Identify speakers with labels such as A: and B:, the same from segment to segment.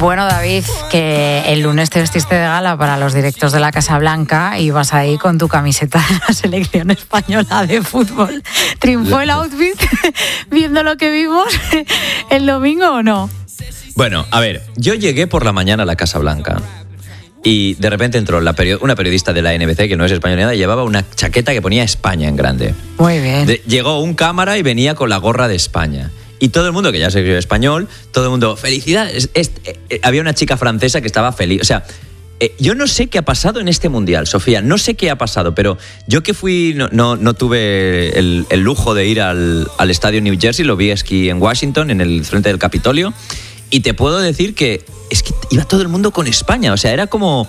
A: Bueno, David, que el lunes te vestiste de gala para los directos de la Casa Blanca y vas ahí con tu camiseta de la selección española de fútbol. ¿Triunfó el outfit viendo lo que vimos el domingo o no?
B: Bueno, a ver, yo llegué por la mañana a la Casa Blanca y de repente entró una periodista de la NBC, que no es española ni nada, y llevaba una chaqueta que ponía España en grande.
A: Muy bien.
B: Llegó un cámara y venía con la gorra de España. Y todo el mundo, que ya se escribe español, todo el mundo, felicidades. Había una chica francesa que estaba feliz. O sea, yo no sé qué ha pasado en este Mundial, Sofía, no sé qué ha pasado, pero yo que fui, no tuve el lujo de ir al estadio New Jersey, lo vi aquí en Washington, en el frente del Capitolio, y te puedo decir que es que iba todo el mundo con España. O sea, era como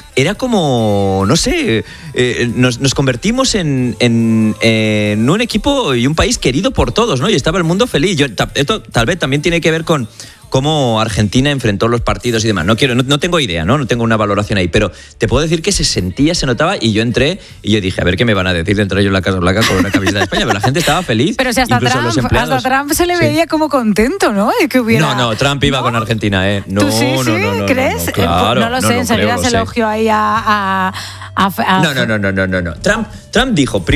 B: no sé, nos convertimos en un equipo y un país querido por todos, ¿no? Y estaba el mundo feliz. Esto tal vez también tiene que ver con cómo Argentina enfrentó los partidos y demás. No tengo idea, ¿no? No tengo una valoración ahí, pero te puedo decir que se sentía, se notaba, y yo entré y yo dije, a ver qué me van a decir de entrar yo en la Casa Blanca con una camiseta de España, pero la gente estaba feliz.
A: Pero si hasta Trump se le veía como contento, ¿no? De que hubiera...
B: No, Trump iba con Argentina, ¿eh? No,
A: ¿Tú sí?
B: No,
A: ¿Crees?
B: No, claro,
A: no lo sé, enseguida se elogió ahí a...
B: No. Trump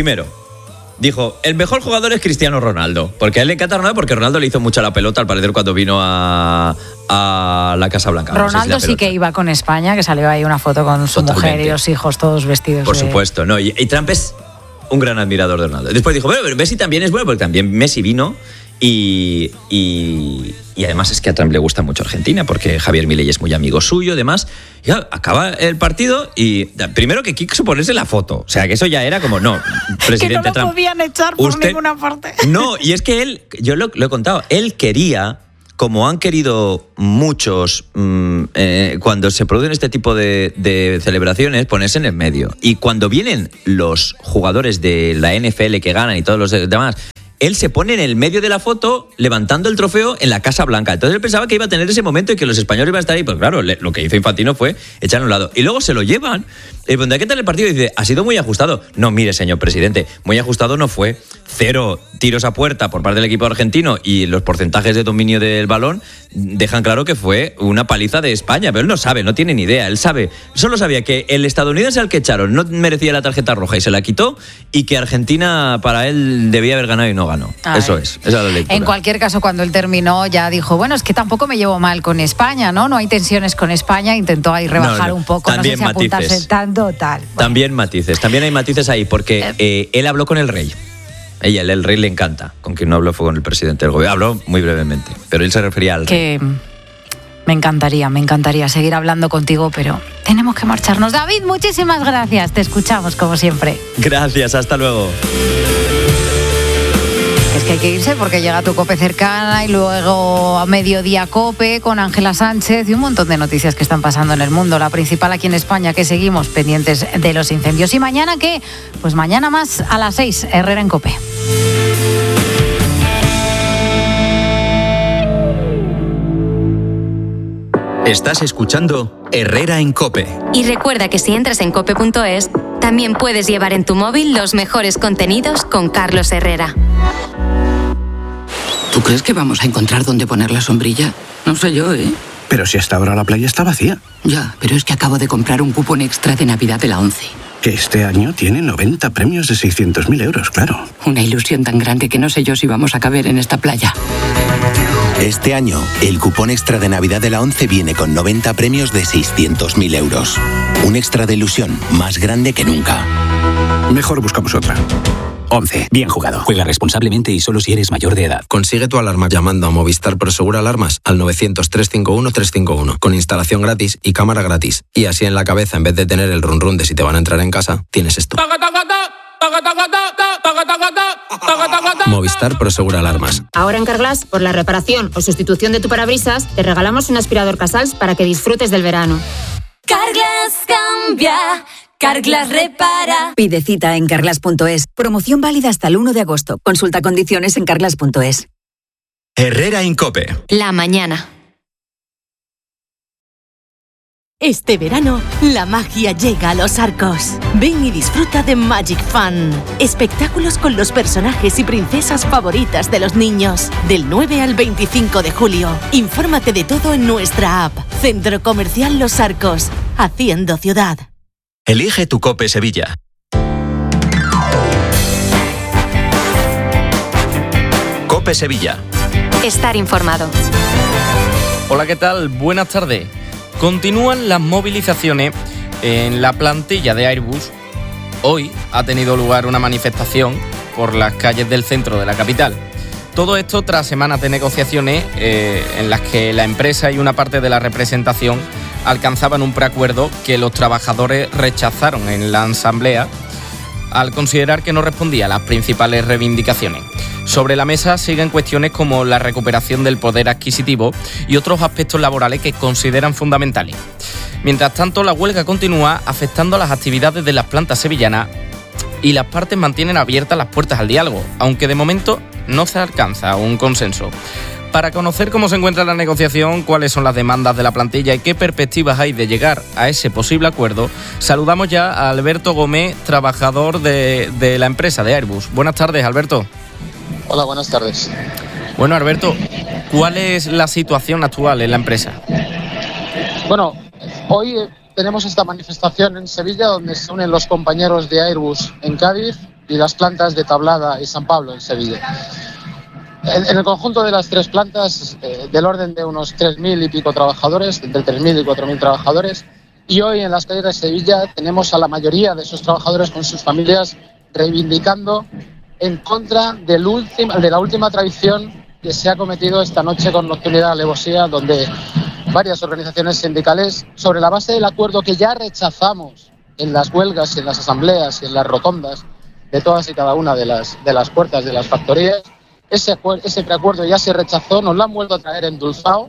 B: dijo, el mejor jugador es Cristiano Ronaldo, porque a él le encanta Ronaldo, porque Ronaldo le hizo mucho la pelota al parecer cuando vino a la Casa Blanca.
A: Ronaldo sí que iba con España, que salió ahí una foto con su mujer y los hijos todos vestidos.
B: Por supuesto, no. Y Trump es un gran admirador de Ronaldo. Después dijo, bueno, Messi también es bueno, porque también Messi vino. Y además es que a Trump le gusta mucho Argentina, porque Javier Milei es muy amigo suyo, además. Y claro, acaba el partido y primero que quiso ponerse la foto. O sea, que eso ya era como, no, presidente
A: que no lo
B: Trump,
A: podían echar por ninguna parte.
B: No, y es que él, yo lo he contado, él quería, como han querido muchos cuando se producen este tipo de celebraciones, ponerse en el medio. Y cuando vienen los jugadores de la NFL que ganan y todos los demás, él se pone en el medio de la foto levantando el trofeo en la Casa Blanca. Entonces él pensaba que iba a tener ese momento y que los españoles iban a estar ahí. Pues claro, lo que hizo Infantino fue echarlo a un lado. Y luego se lo llevan. Y pregunta, ¿qué tal el partido? Y dice, ha sido muy ajustado. No, mire, señor presidente, muy ajustado no fue. 0 tiros a puerta por parte del equipo argentino y los porcentajes de dominio del balón dejan claro que fue una paliza de España. Pero él no sabe, no tiene ni idea. Él solo sabía que el estadounidense al que echaron no merecía la tarjeta roja y se la quitó, y que Argentina para él debía haber ganado y no ganó. Eso es, esa es la lectura.
A: En cualquier caso, cuando él terminó ya dijo, bueno, es que tampoco me llevo mal con España, ¿no? No hay tensiones con España, intentó ahí rebajar un poco,
B: también
A: no sé si apuntarse tanto tal. Bueno.
B: También hay matices ahí, porque él habló con el rey. El rey le encanta, con quien no habló fue con el presidente del gobierno. Habló muy brevemente, pero él se refería al rey.
A: Me encantaría seguir hablando contigo, pero tenemos que marcharnos. David, muchísimas gracias, te escuchamos como siempre.
B: Gracias, hasta luego.
A: Es que hay que irse porque llega tu COPE cercana y luego a mediodía COPE con Ángela Sánchez y un montón de noticias que están pasando en el mundo. La principal aquí en España, que seguimos pendientes de los incendios. ¿Y mañana qué? Pues mañana más a las 6, Herrera en COPE.
C: Estás escuchando Herrera en COPE.
D: Y recuerda que si entras en cope.es, también puedes llevar en tu móvil los mejores contenidos con Carlos Herrera.
E: ¿Tú crees que vamos a encontrar dónde poner la sombrilla? No sé yo, ¿eh?
F: Pero si hasta ahora la playa está vacía.
E: Ya, pero es que acabo de comprar un cupón extra de Navidad de la ONCE.
F: Que este año tiene 90 premios de 600.000 euros, claro.
E: Una ilusión tan grande que no sé yo si vamos a caber en esta playa.
G: Este año, el cupón extra de Navidad de la ONCE viene con 90 premios de 600.000 euros. Un extra de ilusión más grande que nunca.
F: Mejor buscamos otra. ONCE. Bien jugado.
H: Juega responsablemente y solo si eres mayor de edad.
I: Consigue tu alarma llamando a Movistar Prosegur Alarmas al 900-351-351 con instalación gratis y cámara gratis. Y así en la cabeza, en vez de tener el run run de si te van a entrar en casa, tienes esto. Movistar Prosegur Alarmas.
J: Ahora en Carglass, por la reparación o sustitución de tu parabrisas, te regalamos un aspirador Casals para que disfrutes del verano.
K: Carglass cambia. Carglass repara.
L: Pide cita en carglass.es. Promoción válida hasta el 1 de agosto. Consulta condiciones en carglass.es.
C: Herrera en COPE.
D: La mañana.
M: Este verano, la magia llega a Los Arcos. Ven y disfruta de Magic Fun. Espectáculos con los personajes y princesas favoritas de los niños. Del 9 al 25 de julio. Infórmate de todo en nuestra app, Centro Comercial Los Arcos, haciendo ciudad.
C: Elige tu COPE Sevilla. COPE Sevilla.
D: Estar informado.
N: Hola, ¿qué tal? Buenas tardes. Continúan las movilizaciones en la plantilla de Airbus. Hoy ha tenido lugar una manifestación por las calles del centro de la capital. Todo esto tras semanas de negociaciones en las que la empresa y una parte de la representación alcanzaban un preacuerdo que los trabajadores rechazaron en la asamblea al considerar que no respondía a las principales reivindicaciones. Sobre la mesa siguen cuestiones como la recuperación del poder adquisitivo y otros aspectos laborales que consideran fundamentales. Mientras tanto, la huelga continúa afectando a las actividades de las plantas sevillanas y las partes mantienen abiertas las puertas al diálogo, aunque de momento no se alcanza un consenso. Para conocer cómo se encuentra la negociación, cuáles son las demandas de la plantilla y qué perspectivas hay de llegar a ese posible acuerdo, saludamos ya a Alberto Gómez, trabajador de la empresa de Airbus. Buenas tardes, Alberto.
O: Hola, buenas tardes.
N: Bueno, Alberto, ¿cuál es la situación actual en la empresa?
O: Bueno, hoy tenemos esta manifestación en Sevilla donde se unen los compañeros de Airbus en Cádiz y las plantas de Tablada y San Pablo en Sevilla. En el conjunto de las tres plantas, del orden de unos 3.000 y pico trabajadores, entre 3.000 y 4.000 trabajadores, y hoy en las calles de Sevilla tenemos a la mayoría de esos trabajadores con sus familias reivindicando en contra de la última traición que se ha cometido esta noche con nocturnidad y alevosía, donde varias organizaciones sindicales, sobre la base del acuerdo que ya rechazamos en las huelgas, en las asambleas y en las rotondas de todas y cada una de las puertas de las factorías, ese preacuerdo ya se rechazó, nos lo han vuelto a traer endulzado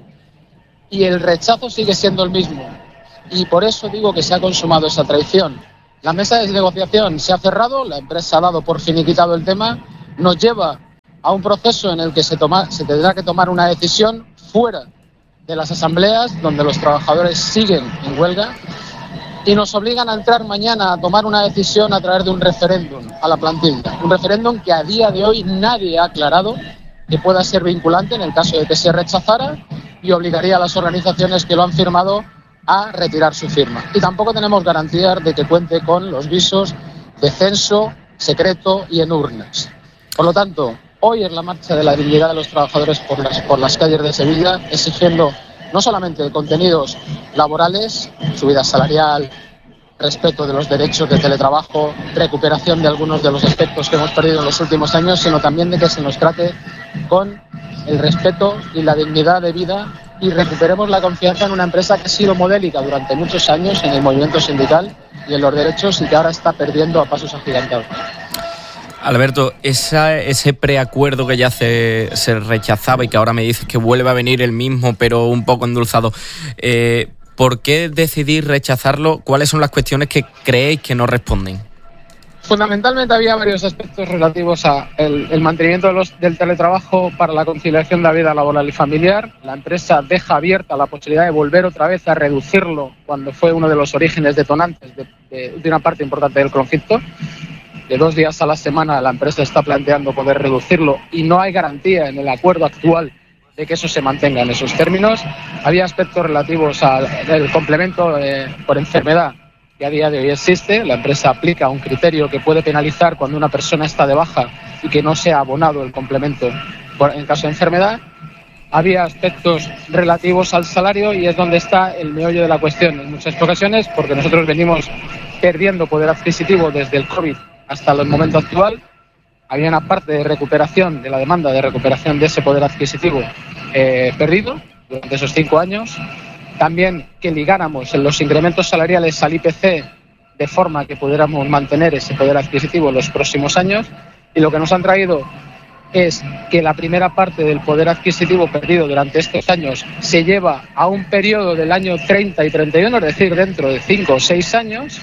O: y el rechazo sigue siendo el mismo. Y por eso digo que se ha consumado esa traición. La mesa de negociación se ha cerrado, la empresa ha dado por finiquitado el tema, nos lleva a un proceso en el que se tendrá que tomar una decisión fuera de las asambleas, donde los trabajadores siguen en huelga, y nos obligan a entrar mañana a tomar una decisión a través de un referéndum a la plantilla. Un referéndum que a día de hoy nadie ha aclarado que pueda ser vinculante en el caso de que se rechazara y obligaría a las organizaciones que lo han firmado a retirar su firma. Y tampoco tenemos garantías de que cuente con los visos de censo, secreto y en urnas. Por lo tanto, hoy es la marcha de la dignidad de los trabajadores por las calles de Sevilla, exigiendo no solamente contenidos laborales, subida salarial, respeto de los derechos de teletrabajo, recuperación de algunos de los aspectos que hemos perdido en los últimos años, sino también de que se nos trate con el respeto y la dignidad de vida y recuperemos la confianza en una empresa que ha sido modélica durante muchos años en el movimiento sindical y en los derechos y que ahora está perdiendo a pasos agigantados.
N: Alberto, ese preacuerdo que ya se rechazaba y que ahora me dices que vuelve a venir el mismo, pero un poco endulzado, ¿por qué decidir rechazarlo? ¿Cuáles son las cuestiones que creéis que no responden?
O: Fundamentalmente había varios aspectos relativos a el mantenimiento del teletrabajo para la conciliación de la vida laboral y familiar. La empresa deja abierta la posibilidad de volver otra vez a reducirlo cuando fue uno de los orígenes detonantes de una parte importante del conflicto. De 2 días a la semana la empresa está planteando poder reducirlo y no hay garantía en el acuerdo actual de que eso se mantenga en esos términos. Había aspectos relativos al complemento por enfermedad que a día de hoy existe. La empresa aplica un criterio que puede penalizar cuando una persona está de baja y que no sea abonado el complemento en caso de enfermedad. Había aspectos relativos al salario y es donde está el meollo de la cuestión en muchas ocasiones, porque nosotros venimos perdiendo poder adquisitivo desde el COVID hasta el momento actual. Había una parte de recuperación de la demanda, de recuperación de ese poder adquisitivo perdido durante esos 5 años. También que ligáramos en los incrementos salariales al IPC de forma que pudiéramos mantener ese poder adquisitivo en los próximos años. Y lo que nos han traído es que la primera parte del poder adquisitivo perdido durante estos años se lleva a un periodo del año 30 y 31, es decir, dentro de 5 o 6 años,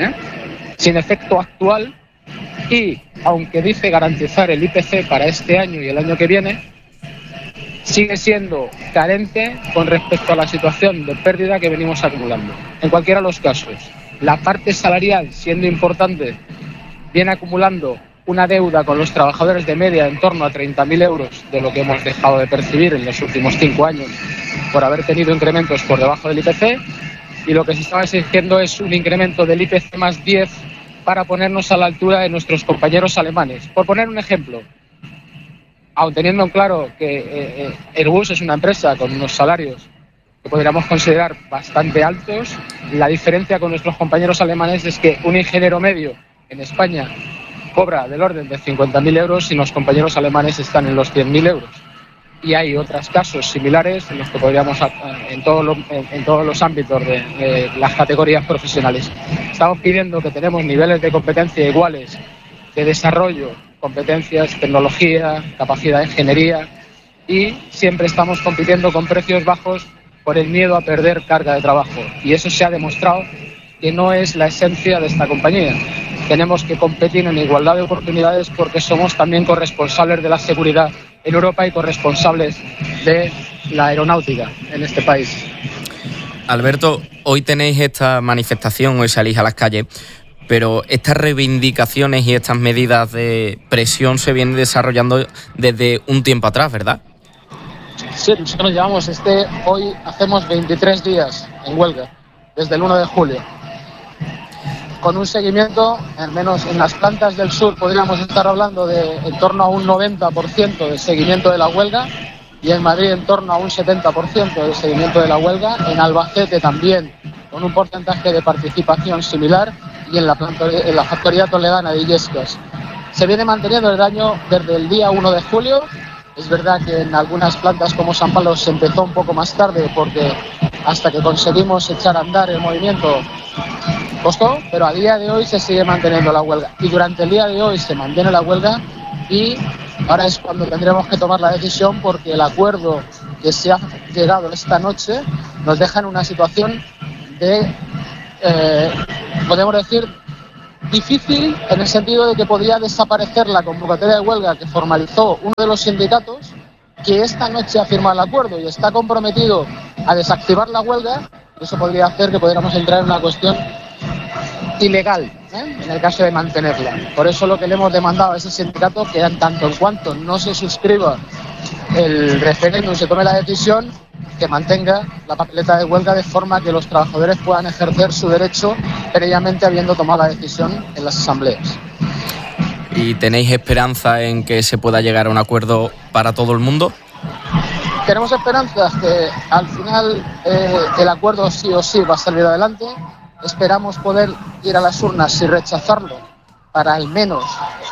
O: sin efecto actual. Y, aunque dice garantizar el IPC para este año y el año que viene, sigue siendo carente con respecto a la situación de pérdida que venimos acumulando. En cualquiera de los casos, la parte salarial, siendo importante, viene acumulando una deuda con los trabajadores de media en torno a 30.000 euros de lo que hemos dejado de percibir en los últimos 5 años por haber tenido incrementos por debajo del IPC, y lo que se estaba exigiendo es un incremento del IPC más 10 para ponernos a la altura de nuestros compañeros alemanes. Por poner un ejemplo, aun teniendo en claro que Airbus es una empresa con unos salarios que podríamos considerar bastante altos, la diferencia con nuestros compañeros alemanes es que un ingeniero medio en España cobra del orden de 50.000 euros y los compañeros alemanes están en los 100.000 euros. Y hay otros casos similares en los que podríamos, en todos los ámbitos de las categorías profesionales. Estamos pidiendo que tenemos niveles de competencia iguales, de desarrollo, competencias, tecnología, capacidad de ingeniería, y siempre estamos compitiendo con precios bajos por el miedo a perder carga de trabajo. Y eso se ha demostrado que no es la esencia de esta compañía. Tenemos que competir en igualdad de oportunidades porque somos también corresponsables de la seguridad en Europa y corresponsables de la aeronáutica en este país.
N: Alberto, hoy tenéis esta manifestación, hoy salís a las calles, pero estas reivindicaciones y estas medidas de presión se vienen desarrollando desde un tiempo atrás, ¿verdad?
O: Sí, nosotros llevamos hoy hacemos 23 días en huelga, desde el 1 de julio. Con un seguimiento, al menos en las plantas del sur, podríamos estar hablando de en torno a un 90% de seguimiento de la huelga, y en Madrid en torno a un 70% de seguimiento de la huelga, en Albacete también, con un porcentaje de participación similar, y en la factoría toledana de Illescas. Se viene manteniendo desde el día 1 de julio. Es verdad que en algunas plantas como San Pablo se empezó un poco más tarde, porque hasta que conseguimos echar a andar el movimiento costó, pero a día de hoy se sigue manteniendo la huelga. Y durante el día de hoy se mantiene la huelga, y ahora es cuando tendremos que tomar la decisión, porque el acuerdo que se ha llegado esta noche nos deja en una situación de, podemos decir, difícil, en el sentido de que podría desaparecer la convocatoria de huelga que formalizó uno de los sindicatos, que esta noche ha firmado el acuerdo y está comprometido a desactivar la huelga. Eso podría hacer que pudiéramos entrar en una cuestión ilegal, en el caso de mantenerla. Por eso lo que le hemos demandado a ese sindicato, que en tanto en cuanto no se suscriba el referéndum, se tome la decisión, que mantenga la papeleta de huelga, de forma que los trabajadores puedan ejercer su derecho previamente habiendo tomado la decisión en las asambleas.
N: ¿Y tenéis esperanza en que se pueda llegar a un acuerdo para todo el mundo?
O: Tenemos esperanzas que al final el acuerdo sí o sí va a salir adelante. Esperamos poder ir a las urnas y rechazarlo, para al menos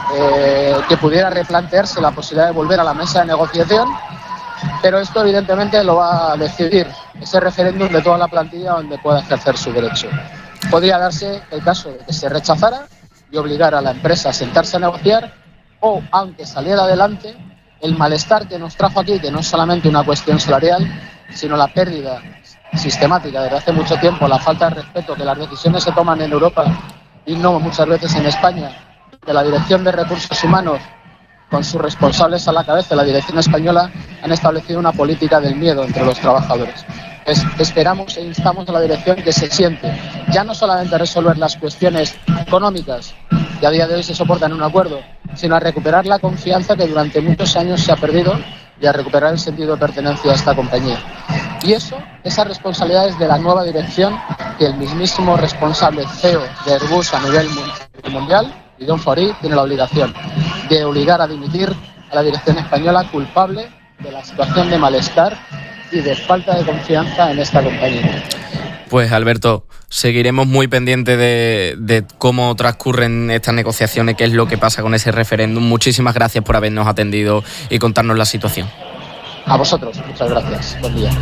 O: que pudiera replantearse la posibilidad de volver a la mesa de negociación. Pero esto evidentemente lo va a decidir ese referéndum de toda la plantilla donde pueda ejercer su derecho. Podría darse el caso de que se rechazara y obligara a la empresa a sentarse a negociar, o, aunque saliera adelante, el malestar que nos trajo aquí, que no es solamente una cuestión salarial, sino la pérdida sistemática desde hace mucho tiempo, la falta de respeto, que las decisiones se toman en Europa y no muchas veces en España, que la Dirección de Recursos Humanos, con sus responsables a la cabeza, la dirección española, han establecido una política del miedo entre los trabajadores. Esperamos e instamos a la dirección que se siente, ya no solamente a resolver las cuestiones económicas, que a día de hoy se soportan en un acuerdo, sino a recuperar la confianza que durante muchos años se ha perdido, y a recuperar el sentido de pertenencia a esta compañía. Y esa responsabilidad es de la nueva dirección, que el mismísimo responsable CEO de Airbus a nivel mundial, Guillaume Faury, tiene la obligación de obligar a dimitir a la dirección española, culpable de la situación de malestar y de falta de confianza en esta compañía.
N: Pues Alberto, seguiremos muy pendientes de cómo transcurren estas negociaciones, qué es lo que pasa con ese referéndum. Muchísimas gracias por habernos atendido y contarnos la situación.
O: A vosotros, muchas gracias. Buen día.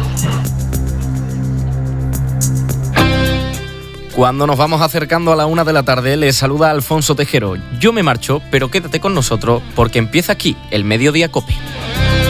N: Cuando nos vamos acercando a la 1 de la tarde, les saluda Alfonso Tejero. Yo me marcho, pero quédate con nosotros porque empieza aquí el Mediodía COPE.